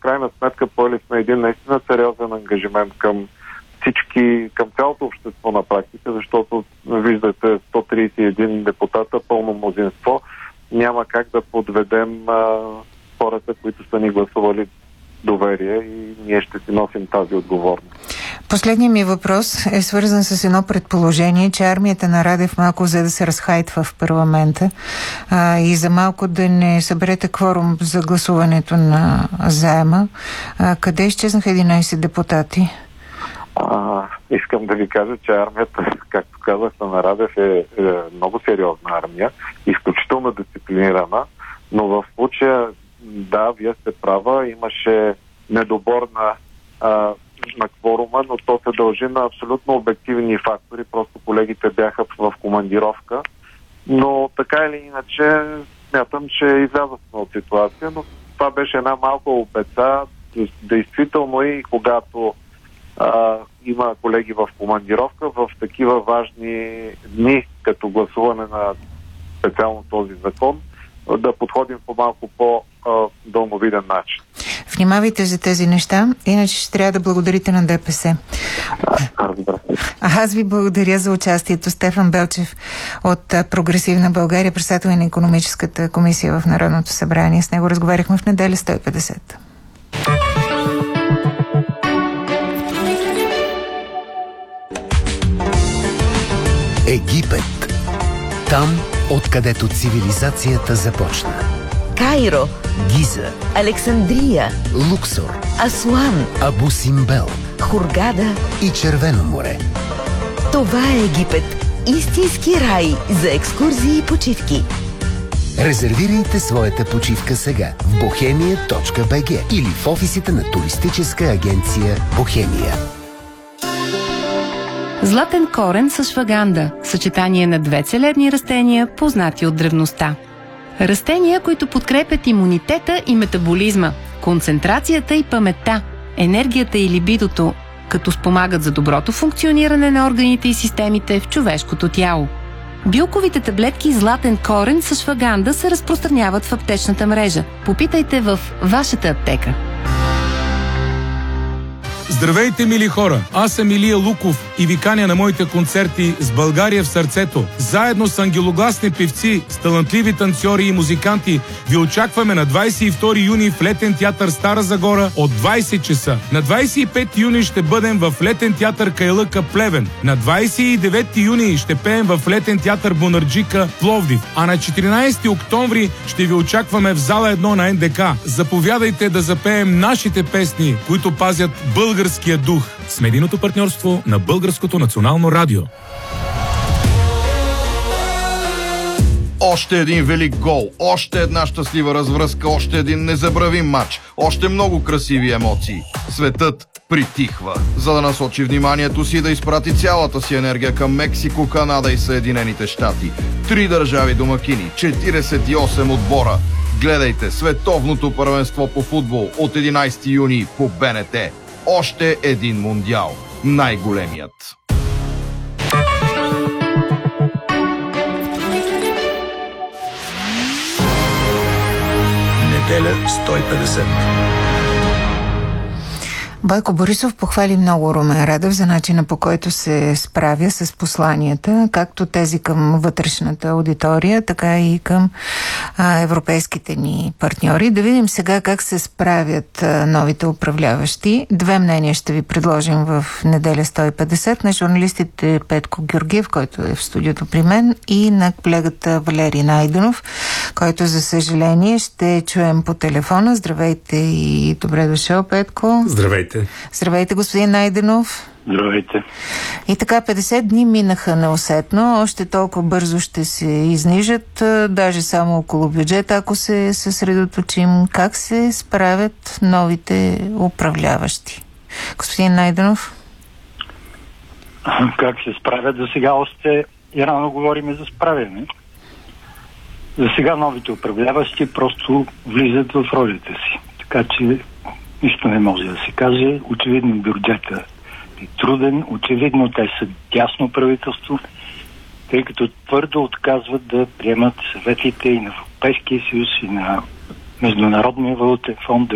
крайна сметка поели сме един наистина сериозен ангажимент към всички, към цялото общество на практика, защото виждате 131 депутата, пълно мнозинство. Няма как да подведем хората, които са ни гласували доверие и ние ще си носим тази отговорност. Последният ми въпрос е свързан с едно предположение, че армията на Радев малко взе да се разхайтва в парламента и за малко да не съберете кворум за гласуването на заема. Къде изчезнаха 11 депутати? Искам да ви кажа, че армията, както казах, на Радев е много сериозна армия, изключително дисциплинирана, но в случая, да, вие сте права, имаше недобор на кворума, но то се дължи на абсолютно обективни фактори, просто колегите бяха в командировка, но така или иначе смятам, че излязохме от ситуация, но това беше една малка обеца, действително и когато има колеги в командировка, в такива важни дни, като гласуване на специално този закон, да подходим по малко по-дълновиден начин. Внимавайте за тези неща, иначе ще трябва да благодарите на ДПС. Аз ви благодаря за участието. Стефан Белчев от Прогресивна България, председател на Икономическата комисия в Народното събрание. С него разговаряхме в неделя 150. Египет. Там, откъдето цивилизацията започна. Кайро, Гиза, Александрия, Луксор, Асуан, Абу Симбел Хургада и Червено море. Това е Египет. Истински рай за екскурзии и почивки. Резервирайте своята почивка сега в bohemia.bg или в офисите на туристическа агенция Бохемия. Златен корен с шваганда – съчетание на две целебни растения, познати от древността. Растения, които подкрепят имунитета и метаболизма, концентрацията и паметта, енергията и либидото, като спомагат за доброто функциониране на органите и системите в човешкото тяло. Билковите таблетки златен корен с шваганда се разпространяват в аптечната мрежа. Попитайте в вашата аптека. Здравейте, мили хора! Аз съм Илия Луков и ви каня на моите концерти с България в сърцето. Заедно с ангелогласни певци, с талантливи танцори и музиканти ви очакваме на 22 юни в Летен театър Стара Загора от 20 часа. На 25 юни ще бъдем в Летен театър Кайлъка Плевен. На 29 юни ще пеем в Летен театър Бонарджика Пловдив. А на 14 октомври ще ви очакваме в зала 1 на НДК. Заповядайте да запеем нашите песни, които пазят българския дух. С медийното партньорство на Българското национално радио. Още един велик гол, още една щастлива развръзка, още един незабравим матч, още много красиви емоции. Светът притихва, за да насочи вниманието си да изпрати цялата си енергия към Мексико, Канада и Съединените щати. 3 държави домакини, 48 отбора. Гледайте световното първенство по футбол от 11 юни по БНТ. Още един мундиал. Най-големият. Неделя 150. Бойко Борисов похвали много Румен Радев за начина, по който се справя с посланията, както тези към вътрешната аудитория, така и към европейските ни партньори. Да видим сега как се справят новите управляващи. 2 мнения ще ви предложим в неделя 150 на журналистите Петко Георгиев, който е в студиото при мен, и на колегата Валери Найденов, който за съжаление ще чуем по телефона. Здравейте и добре дошъл, Петко. Здравейте. Здравейте, господин Найденов. Здравейте. И така, 50 дни минаха неусетно, още толкова бързо ще се изнижат, даже само около бюджета, ако се съсредоточим. Как се справят новите управляващи? Господин Найденов? Как се справят? За сега още и рано говорим за справяне. За сега новите управляващи просто влизат в ролите си. Така че нищо не може да се каже. Очевидно бюджета е труден. Очевидно те са дясно правителство, тъй като твърдо отказват да приемат съветите и на Европейския съюз, и на Международния валутен фонд, да